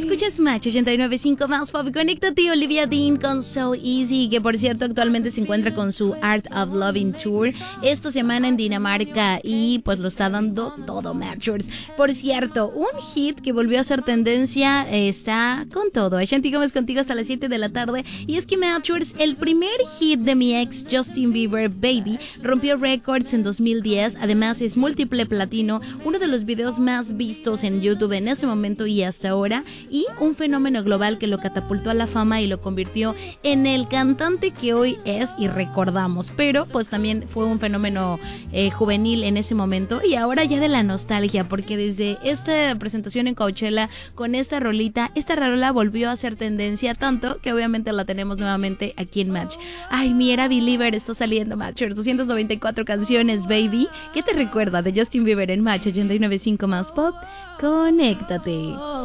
Escuchas Match 89.5 más pop. Conéctate, Olivia Dean con So Easy, que por cierto actualmente se encuentra con su Art of Loving Tour esta semana en Dinamarca y pues lo está dando todo, Matchers. Por cierto, un hit que volvió a ser tendencia está con todo. Ashanti Gómez contigo hasta las 7 de la tarde. Y es que, Matchers, el primer hit de mi ex Justin Bieber, Baby, rompió récords en 2010. Además es múltiple platino, uno de los videos más vistos en YouTube en ese momento y hasta ahora, y un fenómeno global que lo catapultó a la fama y lo convirtió en el cantante que hoy es y recordamos. Pero pues también fue un fenómeno juvenil en ese momento y ahora ya de la nostalgia, porque desde esta presentación en Coachella con esta rola volvió a ser tendencia, tanto que obviamente la tenemos nuevamente aquí en Match. Ay, mi era Believer está saliendo, Matchers. 294 canciones, baby. ¿Qué te recuerda de Justin Bieber en Match 89.5 más pop? Conéctate.